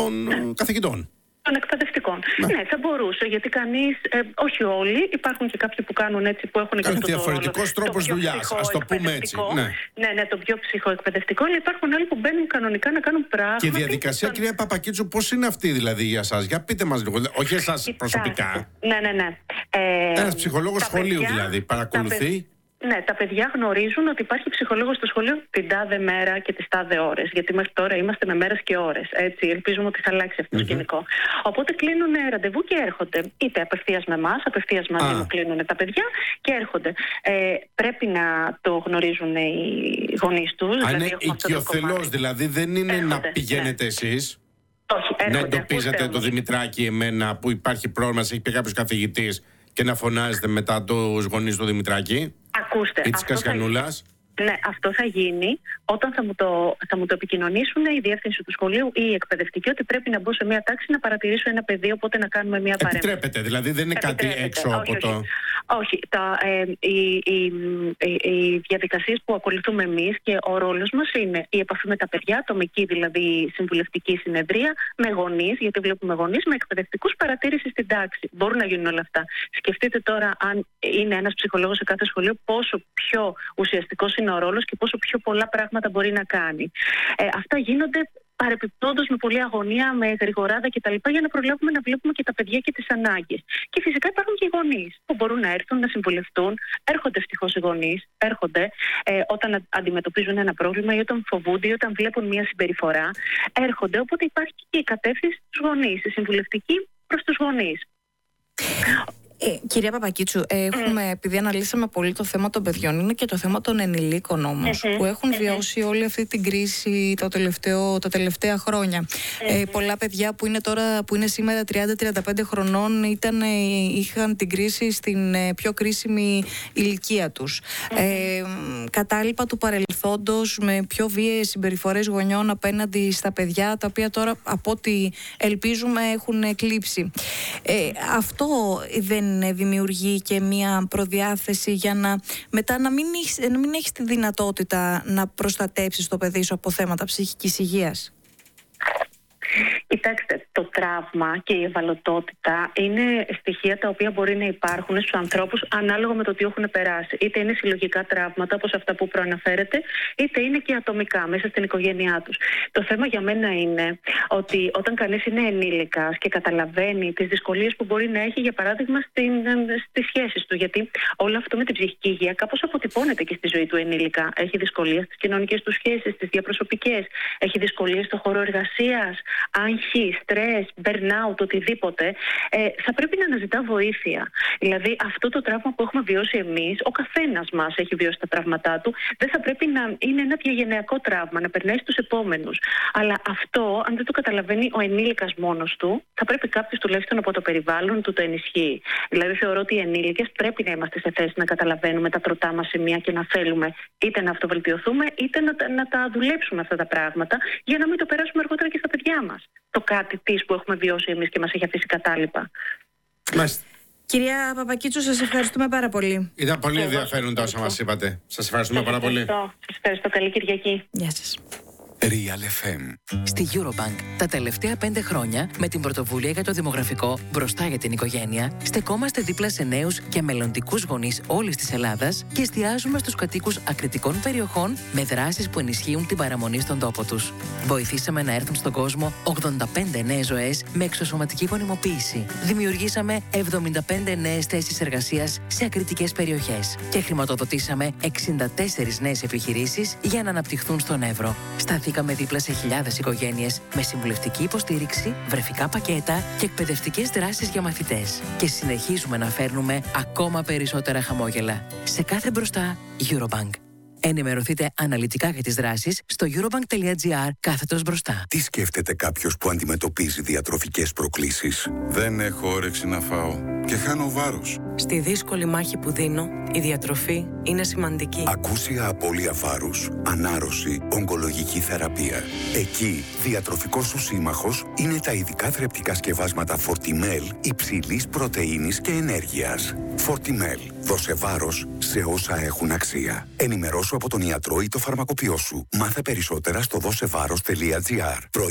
των καθηγητών. Των εκπαιδευτικών. Ναι, θα μπορούσε, γιατί κανείς, όχι όλοι, υπάρχουν και κάποιοι που κάνουν έτσι, που έχουν και αυτό διαφορετικός τρόπος δουλειάς, ας το πούμε έτσι. Ναι, το πιο ψυχοεκπαιδευτικό, αλλά υπάρχουν άλλοι που μπαίνουν κανονικά να κάνουν πράγματα. Και η διαδικασία, κυρία Παπακίτσου, πώς είναι αυτή δηλαδή για εσάς? Για πείτε μας λίγο, όχι εσάς προσωπικά. Ναι. Ένας ψυχολόγος σχολείου δηλαδή παρακολουθεί. Ναι, τα παιδιά γνωρίζουν ότι υπάρχει ψυχολόγος στο σχολείο την τάδε μέρα και τις τάδε ώρες. Γιατί μέχρι τώρα είμαστε με μέρες και ώρες. Έτσι, ελπίζουμε ότι θα αλλάξει αυτό το σκηνικό. Οπότε κλείνουν ραντεβού και έρχονται. Είτε απευθείας με εμάς, απευθείας μαζί μου κλείνουν τα παιδιά και έρχονται. Πρέπει να το γνωρίζουν οι γονείς τους. Είναι οικειοθελώς, δηλαδή δεν είναι να πηγαίνετε εσείς. Όχι, να εντοπίζετε το Δημητράκη εμένα που υπάρχει πρόβλημα, έχει πει κάποιος καθηγητής και να φωνάζετε μετά τους γονείς του Δημητράκη. Ακούστε, ή της Κασιανούλας. Ναι, αυτό θα γίνει όταν θα μου το επικοινωνήσουν η διεύθυνση του σχολείου ή η εκπαιδευτική, ότι πρέπει να μπω σε μια τάξη να παρατηρήσω ένα παιδί, οπότε να κάνουμε μια παρέμβαση. Επιτρέπεται, δηλαδή δεν είναι κάτι έξω από το. Όχι. Οι διαδικασίες που ακολουθούμε εμείς και ο ρόλος μας είναι η επαφή με τα παιδιά, ατομική δηλαδή συμβουλευτική συνεδρία, με γονείς, γιατί βλέπουμε γονείς, με εκπαιδευτικούς, παρατήρηση στην τάξη. Μπορούν να γίνουν όλα αυτά. Σκεφτείτε τώρα, αν είναι ένας ψυχολόγος σε κάθε σχολείο, πόσο πιο ουσιαστικός είναι ο ρόλος και πόσο πιο πολλά πράγματα μπορεί να κάνει. Αυτά γίνονται παρεπιπτόντως με πολλή αγωνία, με γρηγοράδα κτλ. Για να προλάβουμε να βλέπουμε και τα παιδιά και τις ανάγκες. Και φυσικά υπάρχουν και οι γονείς που μπορούν να έρθουν να συμβουλευτούν. Έρχονται ευτυχώς οι γονείς, όταν αντιμετωπίζουν ένα πρόβλημα ή όταν φοβούνται ή όταν βλέπουν μια συμπεριφορά. Έρχονται, οπότε υπάρχει και η κατεύθυνση στους γονείς, η συμβουλευτική προς τους γονείς. Κυρία Παπακίτσου, επειδή αναλύσαμε πολύ το θέμα των παιδιών, είναι και το θέμα των ενηλίκων όμως, που έχουν βιώσει όλη αυτή την κρίση τα τελευταία χρόνια. Πολλά παιδιά που είναι σήμερα 30-35 χρονών είχαν την κρίση στην πιο κρίσιμη ηλικία τους. Κατάλοιπα του παρελθόντος με πιο βίαιες συμπεριφορές γονιών απέναντι στα παιδιά, τα οποία τώρα από ό,τι ελπίζουμε έχουν εκλείψει. Αυτό δεν δημιουργεί και μια προδιάθεση για μετά να μην έχεις τη δυνατότητα να προστατέψεις το παιδί σου από θέματα ψυχικής υγείας? Κοιτάξτε, το τραύμα και η ευαλωτότητα είναι στοιχεία τα οποία μπορεί να υπάρχουν στους ανθρώπους ανάλογα με το τι έχουν περάσει. Είτε είναι συλλογικά τραύματα όπως αυτά που προαναφέρετε, είτε είναι και ατομικά μέσα στην οικογένειά τους. Το θέμα για μένα είναι ότι όταν κανείς είναι ενήλικας και καταλαβαίνει τις δυσκολίες που μπορεί να έχει, για παράδειγμα, στις σχέσεις του, γιατί όλο αυτό με την ψυχική υγεία κάπως αποτυπώνεται και στη ζωή του ενήλικα. Έχει δυσκολίες στις κοινωνικές του σχέσεις, στις διαπροσωπικές, έχει δυσκολίες στο χώρο εργασίας, άγχη, στρες, burnout, οτιδήποτε, θα πρέπει να αναζητά βοήθεια. Δηλαδή, αυτό το τραύμα που έχουμε βιώσει εμείς, ο καθένας μας έχει βιώσει τα τραύματά του, δεν θα πρέπει να είναι ένα διαγενειακό τραύμα, να περνάει στους επόμενους. Αλλά αυτό, αν δεν το καταλαβαίνει ο ενήλικας μόνος του, θα πρέπει κάποιος τουλάχιστον από το περιβάλλον του το ενισχύει. Δηλαδή, θεωρώ ότι οι ενήλικες πρέπει να είμαστε σε θέση να καταλαβαίνουμε τα τροτά μας σημεία και να θέλουμε είτε να αυτοβελτιωθούμε, είτε να τα δουλέψουμε αυτά τα πράγματα, για να μην το περάσουμε αργότερα και στα παιδιά μας. Το κάτι της που έχουμε βιώσει εμείς και μας έχει αφήσει κατάλοιπα. Κυρία Παπακίτσου, σας ευχαριστούμε πάρα πολύ. Ήταν πολύ ενδιαφέροντα όσα μας είπατε. Σας ευχαριστούμε πάρα πολύ. Σας ευχαριστώ. Καλή Κυριακή. Γεια σας. Real FM. Στη Eurobank τα τελευταία 5 χρόνια, με την πρωτοβουλία για το δημογραφικό μπροστά για την οικογένεια, στεκόμαστε δίπλα σε νέους και μελλοντικούς γονείς όλης της Ελλάδας και εστιάζουμε στους κατοίκους ακριτικών περιοχών με δράσεις που ενισχύουν την παραμονή στον τόπο τους. Βοηθήσαμε να έρθουν στον κόσμο 85 νέες ζωές με εξωσωματική γονιμοποίηση. Δημιουργήσαμε 75 νέες θέσεις εργασίας σε ακριτικές περιοχές και χρηματοδοτήσαμε 64 νέες επιχειρήσεις για να αναπτυχθούν στον Εύρο. Σταθήκαμε δίπλα σε χιλιάδες οικογένειες με συμβουλευτική υποστήριξη, βρεφικά πακέτα και εκπαιδευτικές δράσεις για μαθητές. Και συνεχίζουμε να φέρνουμε ακόμα περισσότερα χαμόγελα. Σε κάθε μπροστά, Eurobank. Ενημερωθείτε αναλυτικά για τις δράσεις στο eurobank.gr/μπροστά. Τι σκέφτεται κάποιος που αντιμετωπίζει διατροφικές προκλήσεις? Δεν έχω όρεξη να φάω και χάνω βάρος. Στη δύσκολη μάχη που δίνω, η διατροφή είναι σημαντική. Ακούσια απώλεια βάρους, ανάρρωση, ογκολογική θεραπεία. Εκεί, διατροφικός σου σύμμαχος είναι τα ειδικά θρεπτικά σκευάσματα Fortimel υψηλής πρωτεΐνης και ενέργειας. Fortimel. Δώσε βάρος σε όσα έχουν αξία. Ενημερώσου από τον ιατρό ή το φαρμακοποιό σου. Μάθε περισσότερα στο δώσεβάρος.gr.